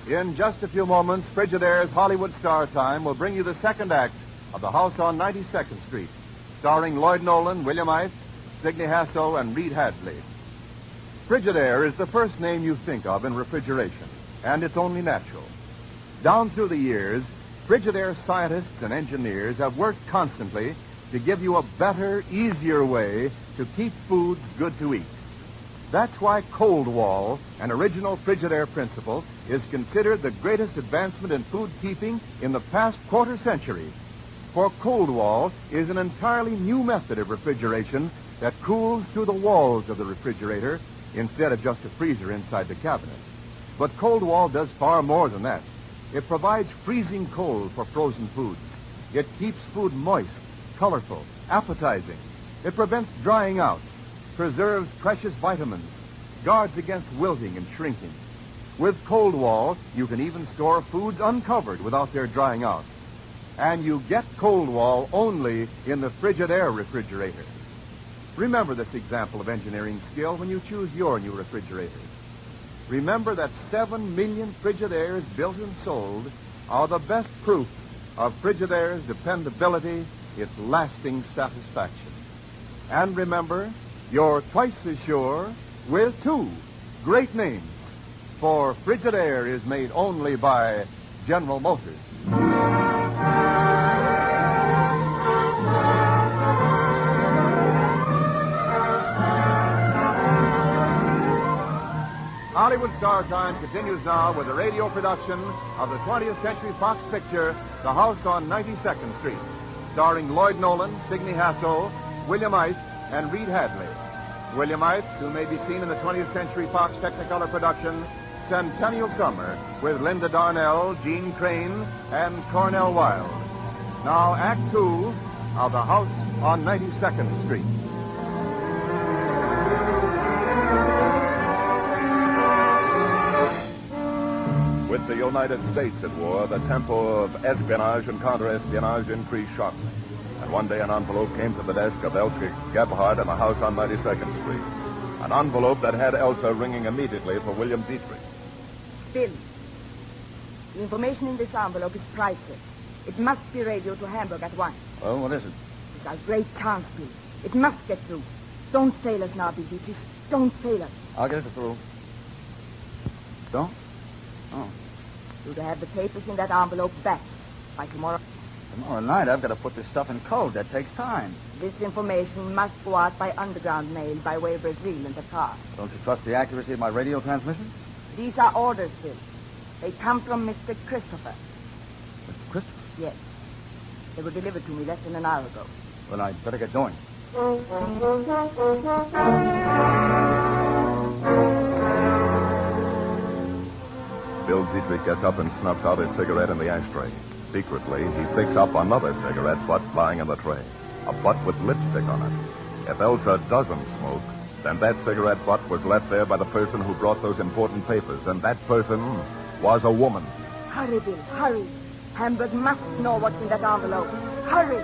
In just a few moments, Frigidaire's Hollywood Star Time will bring you the second act of The House on 92nd Street, starring Lloyd Nolan, William Ice, Sidney Hasso, and Reed Hadley. Frigidaire is the first name you think of in refrigeration, and it's only natural. Down through the years, Frigidaire scientists and engineers have worked constantly to give you a better, easier way to keep foods good to eat. That's why Cold Wall, an original Frigidaire principle, is considered the greatest advancement in food keeping in the past quarter century. For Cold Wall is an entirely new method of refrigeration that cools through the walls of the refrigerator instead of just a freezer inside the cabinet. But Cold Wall does far more than that. It provides freezing cold for frozen foods. It keeps food moist, colorful, appetizing. It prevents drying out, preserves precious vitamins, guards against wilting and shrinking. With Cold Wall, you can even store foods uncovered without their drying out. And you get Cold Wall only in the Frigidaire refrigerator. Remember this example of engineering skill when you choose your new refrigerator. Remember that 7 million Frigidaires built and sold are the best proof of Frigidaire's dependability, its lasting satisfaction. And remember, you're twice as sure with two great names, for Frigidaire is made only by General Motors. Hollywood Star Time continues now with a radio production of the 20th Century Fox picture, The House on 92nd Street, starring Lloyd Nolan, Sidney Hasso, William Ice, and Reed Hadley. William Ice, who may be seen in the 20th Century Fox Technicolor production, Centennial Summer, with Linda Darnell, Gene Crane, and Cornell Wilde. Now, Act Two of The House on 92nd Street. With the United States at war, the tempo of espionage and counter-espionage increased sharply. And one day an envelope came to the desk of Elsa Gebhardt in the house on 92nd Street. An envelope that had Elsa ringing immediately for William Dietrich. Bill, the information in this envelope is priceless. It must be radioed to Hamburg at once. Oh, what is it? It's our great chance, Bill. It must get through. Don't fail us now, Bill Dietrich. Don't fail us. I'll get it through. Don't? Oh. You're to have the papers in that envelope back by tomorrow. Tomorrow night, I've got to put this stuff in code. That takes time. This information must go out by underground mail by way of Brazil and Dakar. Don't you trust the accuracy of my radio transmission? These are orders, Bill. They come from Mr. Christopher. Mr. Christopher? Yes. They were delivered to me less than an hour ago. Well, I'd better get going. Bill Dietrich gets up and snuffs out his cigarette in the ashtray. Secretly, he picks up another cigarette butt lying in the tray. A butt with lipstick on it. If Elsa doesn't smoke, then that cigarette butt was left there by the person who brought those important papers, and that person was a woman. Hurry, Bill, hurry. Hamburg must know what's in that envelope. Hurry!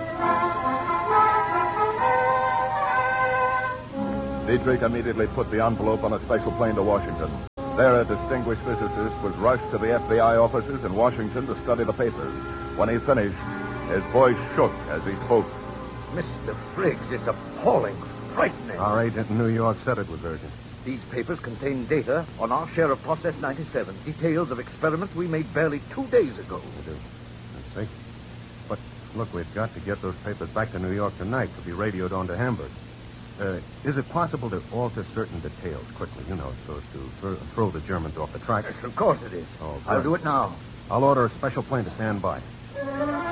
Dietrich immediately put the envelope on a special plane to Washington. There, a distinguished physicist was rushed to the FBI offices in Washington to study the papers. When he finished, his voice shook as he spoke. Mr. Briggs, it's appalling, frightening. Our agent in New York said it was urgent. These papers contain data on our share of Process 97, details of experiments we made barely 2 days ago. We do. I see. But, look, we've got to get those papers back to New York tonight to be radioed on to Hamburg. Is it possible to alter certain details quickly, so as to throw the Germans off the track? Yes, of course it is. Oh, I'll good. do it now. I'll order a special plane to stand by.